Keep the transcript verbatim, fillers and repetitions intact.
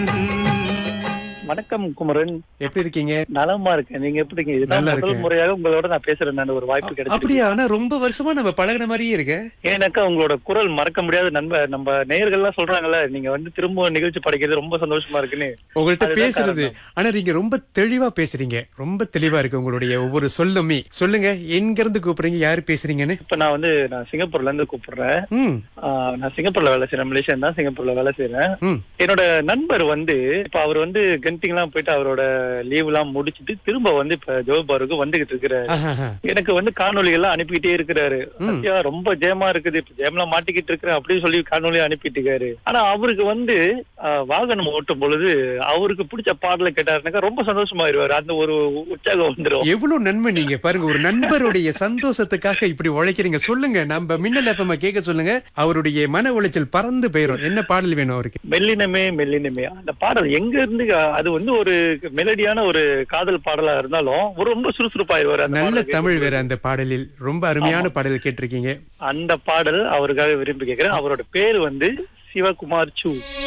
வணக்கம் குமரன், எப்படி இருக்கீங்க? நலமா இருக்கேன். நீங்க எப்படி இருக்கீங்க? இதுதான் நல்லா முதல் இருக்கேன். முறையாக உங்களோட நான் பேசுறேன். நான் ஒரு வாய்ப்பு கிடைச்சிருக்கு. அப்படியா? ஆனா ரொம்ப வருஷமா நம்ம பழகுன மாதிரியே இருக்க. ஏன்னாக்கா உங்களோட குரல் மறக்க முடியாத நண்பர். நம்ம நேயர்கள் எல்லாம் சொல்றாங்கல்ல, நீங்க வந்து திரும்ப நிகழ்ச்சி படைக்கிறது ரொம்ப சந்தோஷமா இருக்குன்னு. உங்கள்ட்ட அதுதான் பேசுறது. காரணம். ஆனா நீங்க ரொம்ப தெளிவா பேசுறீங்க. ரொம்ப தெளிவா இருக்கு உங்களுடைய ஒவ்வொரு சொல்லுமே. சொல்லுங்க, எங்க இருந்து கூப்பிடுறீங்க, யாரு பேசுறீங்கன்னு? இப்ப நான் வந்து நான் சிங்கப்பூர்ல இருந்து கூப்பிடுறேன். ம் ஆஹ் நான் சிங்கப்பூர்ல வேலை செய்யறேன். மலேசியா தான் சிங்கப்பூர்ல வேலை செய்யறேன். ம் என்னோட நண்பர் வந்து இப்ப அவர் வந்து கென்டிங் எல்லாம் போயிட்டு அவரோட லீவ் எல்லாம் முடிச்சிட்டு திரும்ப வந்து இப்ப ஜோபாருக்கு வந்துகிட்டு இருக்கிறாரு. ஆஹாஹா. எனக்கு வந்து காணொலி எல்லாம் அனுப்பிக்கிட்டே இருக்கிறாரு. ம். சத்யா ரொம்ப ஜெயமா இருக்குது, இப்ப ஜெயம்லாம் மாட்டிக்கிட்டு இருக்கிறேன் அப்படின்னு சொல்லி காணொலி அனுப்பிட்டு இருக்காரு. ஆனா அவருக்கு வந்து ஆஹ், வாகனம் ஓட்டும் பொழுது அவருக்கு பிடிச்ச பாடலை கேட்டாருனாக்கா ரொம்ப சந்தோஷமாயிருவாரு. அந்த ஒரு உற்சாகம் வந்துடும். எவ்வளவு நன்மை நீங்க பாருங்க. ஒரு நண்பருடைய சந்தோஷத்துக்காக இப்படி உழைக்கிறீங்க. சொல்லுங்க, நம்ம மின்னல் எஃப்எம் கேட்க சொல்லுங்க. அவருடைய மன உளைச்சல் பறந்து போயிரும். என்ன பாடல் வேணும் அவருக்கு? மெல்லினமே மெல்லினமே அந்த பாடல் எங்க இருந்து, அது வந்து ஒரு மெலடியான ஒரு காதல் பாடலா இருந்தாலும் ஒரு ரொம்ப சுறுசுறுப்பாயிருவாரு. அந்த நல்ல பாடலை தமிழ் கேட்கும் வேற அந்த பாடலில். ரொம்ப அருமையான ஆமா. பாடல் கேட்டிருக்கீங்க. அந்த பாடல் அவருக்காக விரும்பி கேட்கிறேன். அவரோட பேரு வந்து சிவகுமார் சூ.